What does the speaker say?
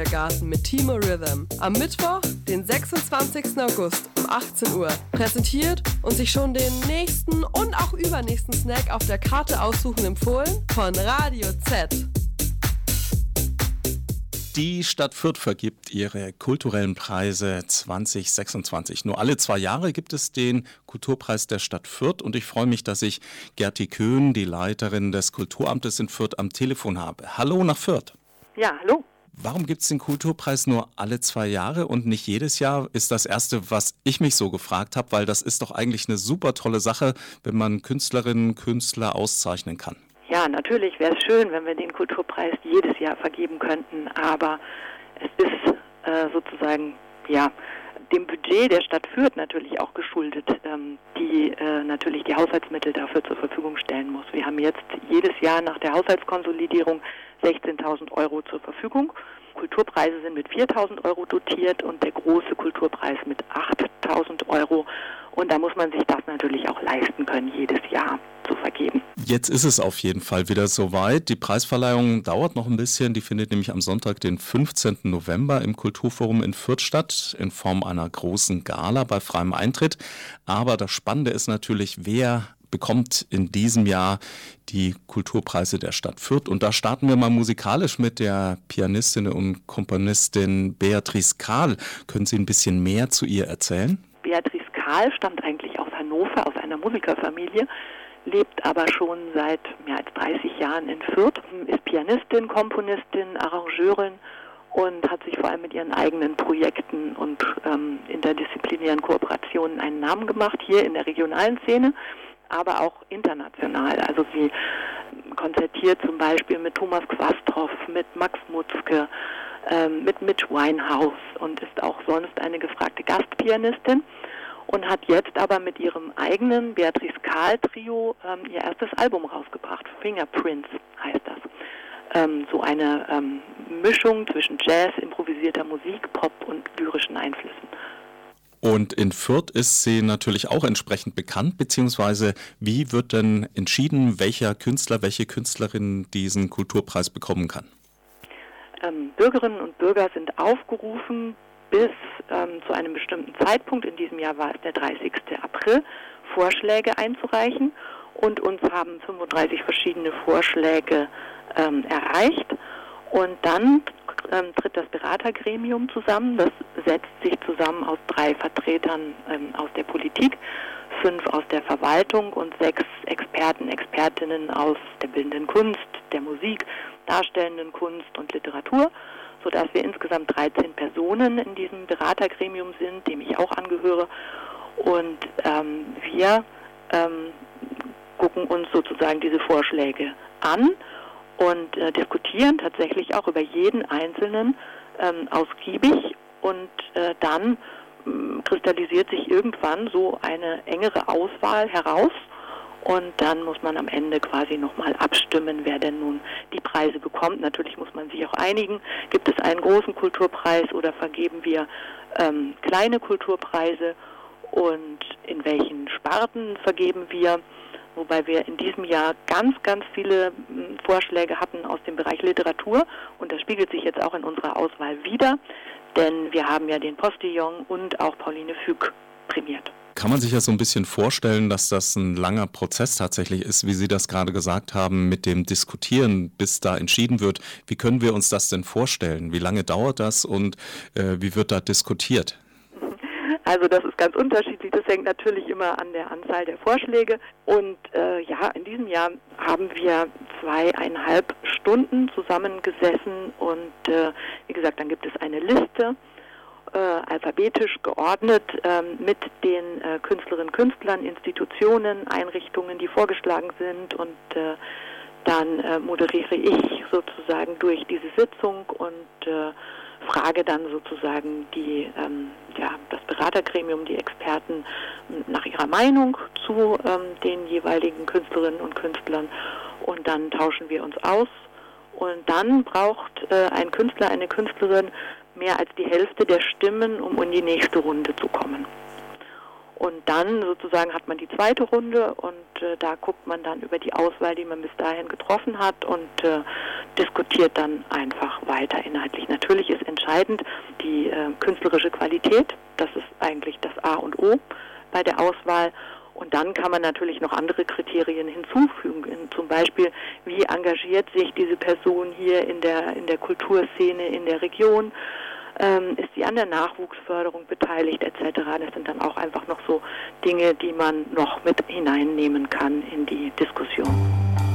Garten mit Timo Rhythm. Am Mittwoch, den 26. August um 18 Uhr. Präsentiert und sich schon den nächsten und auch übernächsten Snack auf der Karte aussuchen empfohlen von Radio Z. Die Stadt Fürth vergibt ihre kulturellen Preise 2026. Nur alle 2 Jahre gibt es den Kulturpreis der Stadt Fürth und ich freue mich, dass ich Gerti Köhn, die Leiterin des Kulturamtes in Fürth, am Telefon habe. Hallo nach Fürth. Ja, hallo. Warum gibt es den Kulturpreis nur alle 2 Jahre und nicht jedes Jahr, ist das Erste, was ich mich so gefragt habe, weil das ist doch eigentlich eine super tolle Sache, wenn man Künstlerinnen und Künstler auszeichnen kann. Ja, natürlich wäre es schön, wenn wir den Kulturpreis jedes Jahr vergeben könnten, aber es ist sozusagen dem Budget der Stadt Fürth natürlich auch geschuldet, die natürlich die Haushaltsmittel dafür zur Verfügung stellen muss. Wir haben jetzt jedes Jahr nach der Haushaltskonsolidierung 16.000 Euro zur Verfügung. Kulturpreise sind mit 4.000 Euro dotiert und der große Kulturpreis mit 8.000 Euro. Und da muss man sich das natürlich auch leisten können, jedes Jahr zu vergeben. Jetzt ist es auf jeden Fall wieder soweit. Die Preisverleihung dauert noch ein bisschen. Die findet nämlich am Sonntag, den 15. November im Kulturforum in Fürth statt, in Form einer großen Gala bei freiem Eintritt. Aber das Spannende ist natürlich, wer bekommt in diesem Jahr die Kulturpreise der Stadt Fürth. Und da starten wir mal musikalisch mit der Pianistin und Komponistin Beatrice Karl. Können Sie ein bisschen mehr zu ihr erzählen? Beatrice Karl stammt eigentlich aus Hannover, aus einer Musikerfamilie, lebt aber schon seit mehr als 30 Jahren in Fürth, ist Pianistin, Komponistin, Arrangeurin und hat sich vor allem mit ihren eigenen Projekten und interdisziplinären Kooperationen einen Namen gemacht, hier in der regionalen Szene, aber auch international. Also sie konzertiert zum Beispiel mit Thomas Quasthoff, mit Max Mutzke, mit Mitch Winehouse und ist auch sonst eine gefragte Gastpianistin und hat jetzt aber mit ihrem eigenen Beatrice Karl Trio ihr erstes Album rausgebracht. Fingerprints heißt das. So eine Mischung zwischen Jazz, improvisierter Musik, Pop und lyrischen Einflüssen. Und in Fürth ist sie natürlich auch entsprechend bekannt, beziehungsweise wie wird denn entschieden, welcher Künstler, welche Künstlerin diesen Kulturpreis bekommen kann? Bürgerinnen und Bürger sind aufgerufen, bis zu einem bestimmten Zeitpunkt, in diesem Jahr war es der 30. April, Vorschläge einzureichen und uns haben 35 verschiedene Vorschläge erreicht und dann tritt das Beratergremium zusammen. Das setzt sich zusammen aus 3 Vertretern aus der Politik, 5 aus der Verwaltung und 6 Experten, Expertinnen aus der bildenden Kunst, der Musik, darstellenden Kunst und Literatur, sodass wir insgesamt 13 Personen in diesem Beratergremium sind, dem ich auch angehöre. Und wir gucken uns sozusagen diese Vorschläge an und diskutieren tatsächlich auch über jeden einzelnen ausgiebig und dann kristallisiert sich irgendwann so eine engere Auswahl heraus und dann muss man am Ende quasi nochmal abstimmen, wer denn nun die Preise bekommt. Natürlich muss man sich auch einigen, gibt es einen großen Kulturpreis oder vergeben wir kleine Kulturpreise und in welchen Sparten vergeben wir. Wobei wir in diesem Jahr ganz, ganz viele Vorschläge hatten aus dem Bereich Literatur und das spiegelt sich jetzt auch in unserer Auswahl wider, denn wir haben ja den Postillon und auch Pauline Füg prämiert. Kann man sich ja so ein bisschen vorstellen, dass das ein langer Prozess tatsächlich ist, wie Sie das gerade gesagt haben, mit dem Diskutieren, bis da entschieden wird. Wie können wir uns das denn vorstellen? Wie lange dauert das und wie wird da diskutiert? Also das ist ganz unterschiedlich, das hängt natürlich immer an der Anzahl der Vorschläge und in diesem Jahr haben wir 2,5 Stunden zusammengesessen und wie gesagt, dann gibt es eine Liste, alphabetisch geordnet mit den Künstlerinnen, Künstlern, Institutionen, Einrichtungen, die vorgeschlagen sind und dann moderiere ich sozusagen durch diese Sitzung und frage dann sozusagen das Beratergremium, die Experten nach ihrer Meinung zu den jeweiligen Künstlerinnen und Künstlern und dann tauschen wir uns aus und dann braucht ein Künstler, eine Künstlerin mehr als die Hälfte der Stimmen, um in die nächste Runde zu kommen. Und dann sozusagen hat man die zweite Runde und da guckt man dann über die Auswahl, die man bis dahin getroffen hat und diskutiert dann einfach weiter inhaltlich. Natürlich ist entscheidend die künstlerische Qualität, das ist eigentlich das A und O bei der Auswahl. Und dann kann man natürlich noch andere Kriterien hinzufügen, zum Beispiel, wie engagiert sich diese Person hier in der Kulturszene in der Region, ist sie an der Nachwuchsförderung beteiligt etc. Das sind dann auch einfach noch so Dinge, die man noch mit hineinnehmen kann in die Diskussion.